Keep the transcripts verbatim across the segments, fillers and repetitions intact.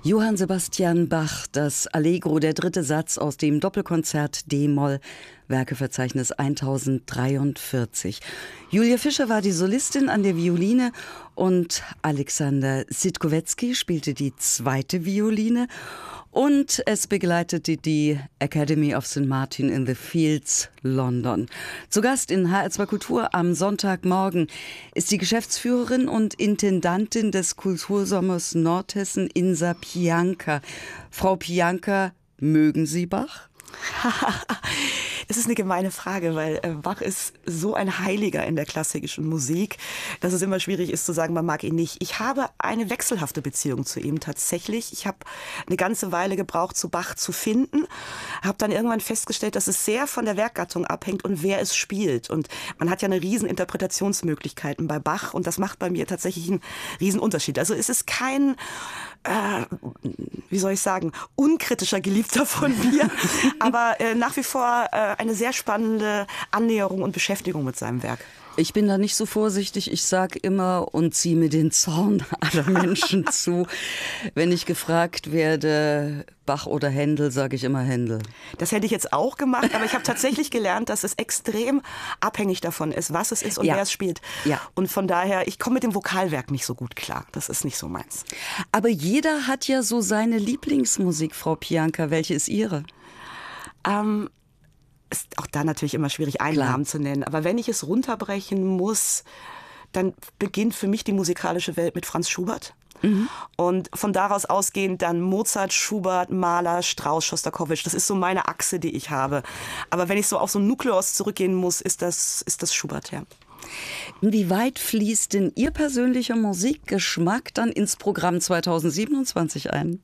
Johann Sebastian Bach, das Allegro, der dritte Satz aus dem Doppelkonzert D-Moll, Werkeverzeichnis tausenddreiundvierzig. Julia Fischer war die Solistin an der Violine und Alexander Sitkowetzki spielte die zweite Violine. Und es begleitete die Academy of Saint Martin in the Fields, London. Zu Gast in H R zwei Kultur am Sonntagmorgen ist die Geschäftsführerin und Intendantin des Kultursommers Nordhessen, Insa Pianka. Frau Pianka, mögen Sie Bach? Das ist eine gemeine Frage, weil Bach ist so ein Heiliger in der klassischen Musik, dass es immer schwierig ist zu sagen, man mag ihn nicht. Ich habe eine wechselhafte Beziehung zu ihm tatsächlich. Ich habe eine ganze Weile gebraucht, zu Bach zu finden, habe dann irgendwann festgestellt, dass es sehr von der Werkgattung abhängt und wer es spielt. Und man hat ja eine riesen Interpretationsmöglichkeiten bei Bach und das macht bei mir tatsächlich einen riesen Unterschied. Also es ist kein, äh, wie soll ich sagen, unkritischer Geliebter von mir, aber äh, nach wie vor äh, eine sehr spannende Annäherung und Beschäftigung mit seinem Werk. Ich bin da nicht so vorsichtig. Ich sage immer und ziehe mir den Zorn aller Menschen zu. Wenn ich gefragt werde, Bach oder Händel, sage ich immer Händel. Das hätte ich jetzt auch gemacht, aber ich habe tatsächlich gelernt, dass es extrem abhängig davon ist, was es ist und ja. wer es spielt. Ja. Und von daher, ich komme mit dem Vokalwerk nicht so gut klar. Das ist nicht so meins. Aber jeder hat ja so seine Lieblingsmusik, Frau Pianka. Welche ist Ihre? Ähm... Ist auch da natürlich immer schwierig, einen Klar. Namen zu nennen. Aber wenn ich es runterbrechen muss, dann beginnt für mich die musikalische Welt mit Franz Schubert. Mhm. Und von daraus ausgehend dann Mozart, Schubert, Mahler, Strauss, Schostakowitsch. Das ist so meine Achse, die ich habe. Aber wenn ich so auf so einen Nukleus zurückgehen muss, ist das, ist das Schubert, ja. Inwieweit fließt denn Ihr persönlicher Musikgeschmack dann ins Programm zweitausendsiebenundzwanzig ein?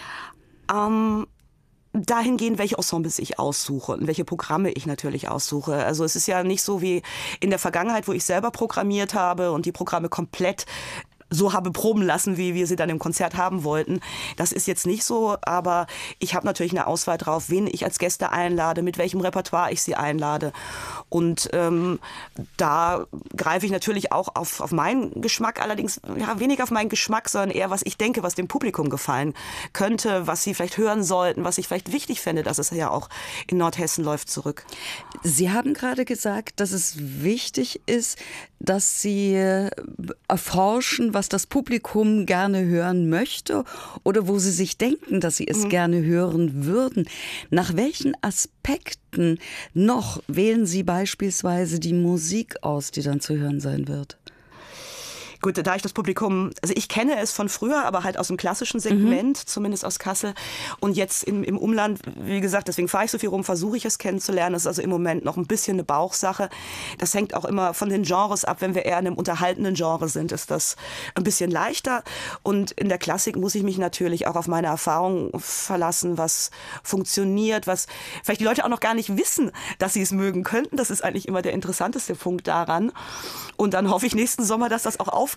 Ähm... dahingehend, welche Ensembles ich aussuche und welche Programme ich natürlich aussuche. Also es ist ja nicht so wie in der Vergangenheit, wo ich selber programmiert habe und die Programme komplett so habe proben lassen, wie wir sie dann im Konzert haben wollten. Das ist jetzt nicht so, aber ich habe natürlich eine Auswahl drauf, wen ich als Gäste einlade, mit welchem Repertoire ich sie einlade. Und ähm, da greife ich natürlich auch auf, auf meinen Geschmack, allerdings ja, weniger auf meinen Geschmack, sondern eher, was ich denke, was dem Publikum gefallen könnte, was sie vielleicht hören sollten, was ich vielleicht wichtig fände, dass es ja auch in Nordhessen läuft, zurück. Sie haben gerade gesagt, dass es wichtig ist, dass Sie erforschen, was das Publikum gerne hören möchte oder wo Sie sich denken, dass Sie es mhm. gerne hören würden. Nach welchen Aspekten noch wählen Sie beispielsweise die Musik aus, die dann zu hören sein wird? Gut, da ich das Publikum, also ich kenne es von früher, aber halt aus dem klassischen Segment, mhm. zumindest aus Kassel. Und jetzt im, im Umland, wie gesagt, deswegen fahre ich so viel rum, versuche ich es kennenzulernen. Das ist also im Moment noch ein bisschen eine Bauchsache. Das hängt auch immer von den Genres ab. Wenn wir eher in einem unterhaltenden Genre sind, ist das ein bisschen leichter. Und in der Klassik muss ich mich natürlich auch auf meine Erfahrung verlassen, was funktioniert, was vielleicht die Leute auch noch gar nicht wissen, dass sie es mögen könnten. Das ist eigentlich immer der interessanteste Punkt daran. Und dann hoffe ich nächsten Sommer, dass das auch aufgeht.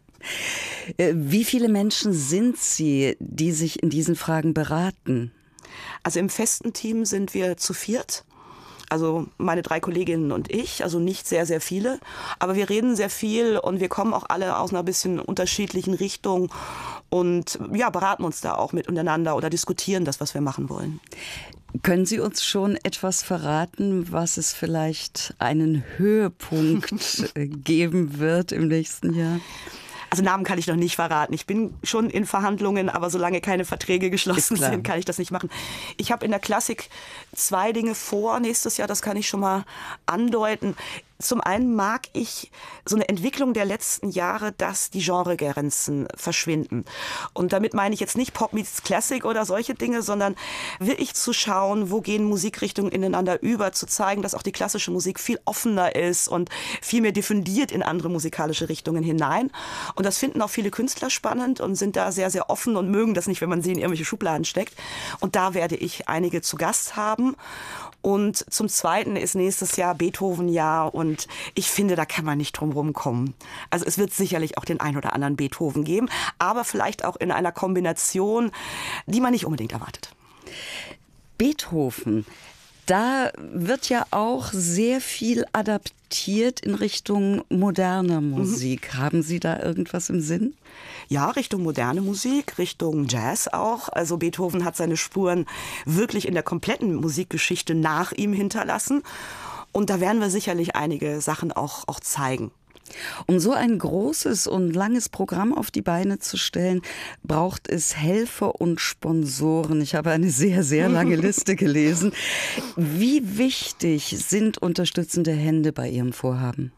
Wie viele Menschen sind Sie, die sich in diesen Fragen beraten? Also im festen Team sind wir zu viert. Also meine drei Kolleginnen und ich, also nicht sehr, sehr viele. Aber wir reden sehr viel und wir kommen auch alle aus einer bisschen unterschiedlichen Richtung und ja, beraten uns da auch miteinander oder diskutieren das, was wir machen wollen. Können Sie uns schon etwas verraten, was es vielleicht einen Höhepunkt geben wird im nächsten Jahr? Also Namen kann ich noch nicht verraten. Ich bin schon in Verhandlungen, aber solange keine Verträge geschlossen sind, kann ich das nicht machen. Ich habe in der Klassik zwei Dinge vor nächstes Jahr, das kann ich schon mal andeuten. Zum einen mag ich so eine Entwicklung der letzten Jahre, dass die Genregrenzen verschwinden. Und damit meine ich jetzt nicht Pop meets Classic oder solche Dinge, sondern wirklich zu schauen, wo gehen Musikrichtungen ineinander über, zu zeigen, dass auch die klassische Musik viel offener ist und viel mehr diffundiert in andere musikalische Richtungen hinein. Und das finden auch viele Künstler spannend und sind da sehr, sehr offen und mögen das nicht, wenn man sie in irgendwelche Schubladen steckt. Und da werde ich einige zu Gast haben. Und zum Zweiten ist nächstes Jahr Beethoven-Jahr und ich finde, da kann man nicht drum rumkommen. Also es wird sicherlich auch den ein oder anderen Beethoven geben, aber vielleicht auch in einer Kombination, die man nicht unbedingt erwartet. Beethoven. Da wird ja auch sehr viel adaptiert in Richtung moderner Musik. Mhm. Haben Sie da irgendwas im Sinn? Ja, Richtung moderne Musik, Richtung Jazz auch. Also Beethoven hat seine Spuren wirklich in der kompletten Musikgeschichte nach ihm hinterlassen. Und da werden wir sicherlich einige Sachen auch, auch zeigen. Um so ein großes und langes Programm auf die Beine zu stellen, braucht es Helfer und Sponsoren. Ich habe eine sehr, sehr lange Liste gelesen. Wie wichtig sind unterstützende Hände bei Ihrem Vorhaben?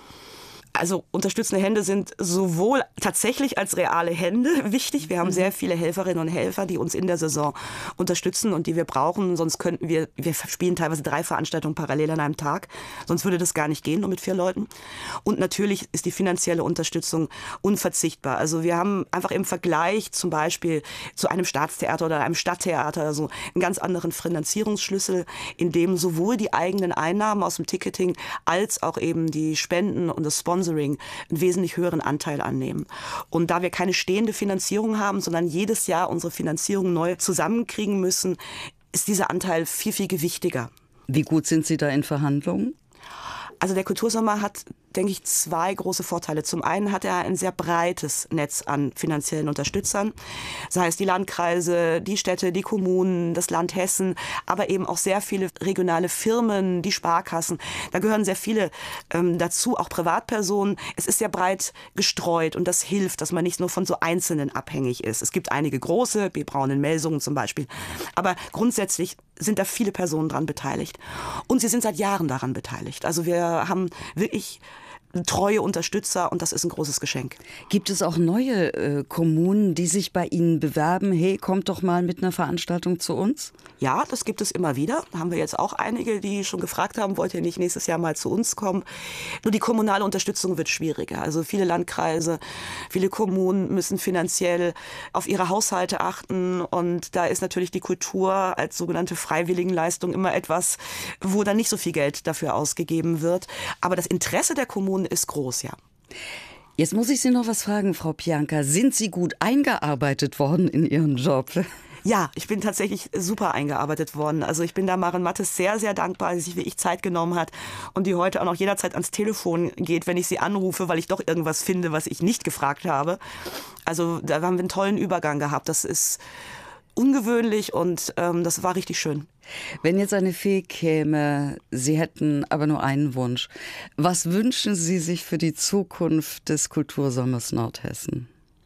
Also unterstützende Hände sind sowohl tatsächlich als reale Hände wichtig. Wir haben mhm. sehr viele Helferinnen und Helfer, die uns in der Saison unterstützen und die wir brauchen. Sonst könnten wir, wir spielen teilweise drei Veranstaltungen parallel an einem Tag. Sonst würde das gar nicht gehen, nur mit vier Leuten. Und natürlich ist die finanzielle Unterstützung unverzichtbar. Also wir haben einfach im Vergleich zum Beispiel zu einem Staatstheater oder einem Stadttheater also einen ganz anderen Finanzierungsschlüssel, in dem sowohl die eigenen Einnahmen aus dem Ticketing als auch eben die Spenden und das Sponsoring einen wesentlich höheren Anteil annehmen. Und da wir keine stehende Finanzierung haben, sondern jedes Jahr unsere Finanzierung neu zusammenkriegen müssen, ist dieser Anteil viel, viel gewichtiger. Wie gut sind Sie da in Verhandlungen? Also der Kultursommer hat, denke ich, zwei große Vorteile. Zum einen hat er ein sehr breites Netz an finanziellen Unterstützern. Das heißt, die Landkreise, die Städte, die Kommunen, das Land Hessen, aber eben auch sehr viele regionale Firmen, die Sparkassen. Da gehören sehr viele ähm, dazu, auch Privatpersonen. Es ist sehr breit gestreut und das hilft, dass man nicht nur von so Einzelnen abhängig ist. Es gibt einige große, wie Braun Melsungen zum Beispiel. Aber grundsätzlich sind da viele Personen dran beteiligt. Und sie sind seit Jahren daran beteiligt. Also wir haben wirklich treue Unterstützer und das ist ein großes Geschenk. Gibt es auch neue äh, Kommunen, die sich bei Ihnen bewerben, hey, kommt doch mal mit einer Veranstaltung zu uns? Ja, das gibt es immer wieder. Da haben wir jetzt auch einige, die schon gefragt haben, wollt ihr nicht nächstes Jahr mal zu uns kommen? Nur die kommunale Unterstützung wird schwieriger. Also viele Landkreise, viele Kommunen müssen finanziell auf ihre Haushalte achten und da ist natürlich die Kultur als sogenannte Freiwilligenleistung immer etwas, wo dann nicht so viel Geld dafür ausgegeben wird. Aber das Interesse der Kommunen ist groß, ja. Jetzt muss ich Sie noch was fragen, Frau Pianka. Sind Sie gut eingearbeitet worden in Ihren Job? Ja, ich bin tatsächlich super eingearbeitet worden. Also ich bin da Maren Mattes sehr, sehr dankbar, dass sie sich wirklich Zeit genommen hat und die heute auch noch jederzeit ans Telefon geht, wenn ich sie anrufe, weil ich doch irgendwas finde, was ich nicht gefragt habe. Also da haben wir einen tollen Übergang gehabt. Das ist ungewöhnlich und ähm, das war richtig schön. Wenn jetzt eine Fee käme, Sie hätten aber nur einen Wunsch. Was wünschen Sie sich für die Zukunft des Kultursommers Nordhessen?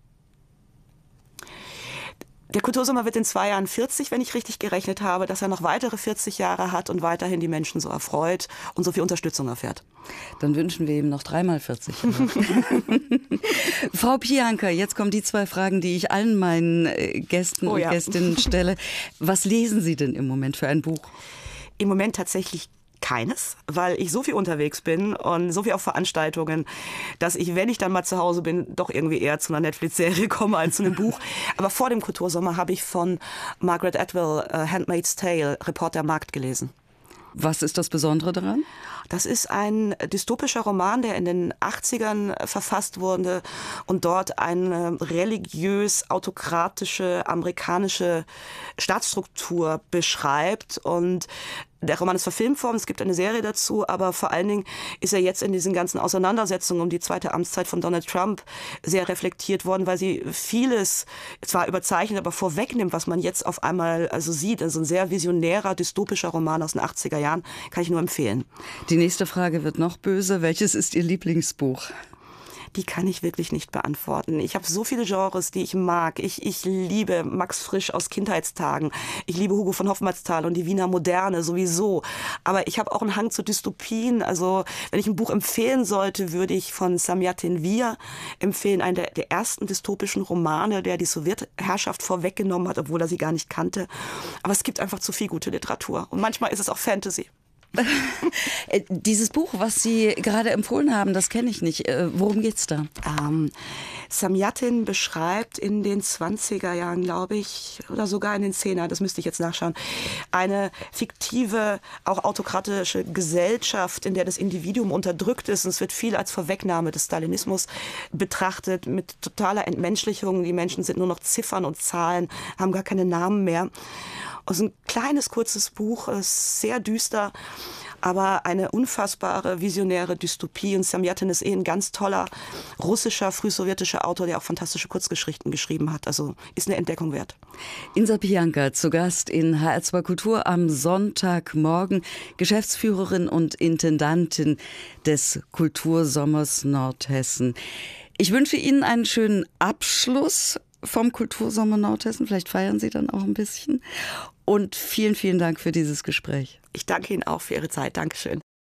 Der Kultursommer wird in zwei Jahren vierzig, wenn ich richtig gerechnet habe, dass er noch weitere vierzig Jahre hat und weiterhin die Menschen so erfreut und so viel Unterstützung erfährt. Dann wünschen wir ihm noch dreimal vierzig Jahre. Frau Pianka, jetzt kommen die zwei Fragen, die ich allen meinen Gästen oh, und ja. Gästinnen stelle. Was lesen Sie denn im Moment für ein Buch? Im Moment tatsächlich keines, weil ich so viel unterwegs bin und so viel auf Veranstaltungen, dass ich, wenn ich dann mal zu Hause bin, doch irgendwie eher zu einer Netflix-Serie komme als zu einem Buch. Aber vor dem Kultursommer habe ich von Margaret Atwood uh, Handmaid's Tale, Report der Magd gelesen. Was ist das Besondere daran? Das ist ein dystopischer Roman, der in den achtzigern verfasst wurde und dort eine religiös-autokratische amerikanische Staatsstruktur beschreibt. Und der Roman ist verfilmt worden, es gibt eine Serie dazu, aber vor allen Dingen ist er jetzt in diesen ganzen Auseinandersetzungen um die zweite Amtszeit von Donald Trump sehr reflektiert worden, weil sie vieles zwar überzeichnet, aber vorwegnimmt, was man jetzt auf einmal also sieht. Also ein sehr visionärer, dystopischer Roman aus den achtziger Jahren, kann ich nur empfehlen. Die nächste Frage wird noch böse. Welches ist Ihr Lieblingsbuch? Die kann ich wirklich nicht beantworten. Ich habe so viele Genres, die ich mag. Ich, ich liebe Max Frisch aus Kindheitstagen. Ich liebe Hugo von Hofmannsthal und die Wiener Moderne sowieso. Aber ich habe auch einen Hang zu Dystopien. Also wenn ich ein Buch empfehlen sollte, würde ich von Samyatin Wir empfehlen, einen der, der ersten dystopischen Romane, der die Sowjetherrschaft vorweggenommen hat, obwohl er sie gar nicht kannte. Aber es gibt einfach zu viel gute Literatur. Und manchmal ist es auch Fantasy. Dieses Buch, was Sie gerade empfohlen haben, das kenne ich nicht. Worum geht's da? Ähm, Samyatin beschreibt in den zwanziger Jahren, glaube ich, oder sogar in den zehner, das müsste ich jetzt nachschauen, eine fiktive, auch autokratische Gesellschaft, in der das Individuum unterdrückt ist. Und es wird viel als Vorwegnahme des Stalinismus betrachtet, mit totaler Entmenschlichung. Die Menschen sind nur noch Ziffern und Zahlen, haben gar keine Namen mehr. Also ein kleines, kurzes Buch, sehr düster, aber eine unfassbare visionäre Dystopie. Und Samjatin ist eh ein ganz toller russischer, frühsowjetischer Autor, der auch fantastische Kurzgeschichten geschrieben hat. Also ist eine Entdeckung wert. Insa Pianka zu Gast in H R zwei Kultur am Sonntagmorgen, Geschäftsführerin und Intendantin des Kultursommers Nordhessen. Ich wünsche Ihnen einen schönen Abschluss vom Kultursommer Nordhessen. Vielleicht feiern Sie dann auch ein bisschen. Und vielen, vielen Dank für dieses Gespräch. Ich danke Ihnen auch für Ihre Zeit. Dankeschön.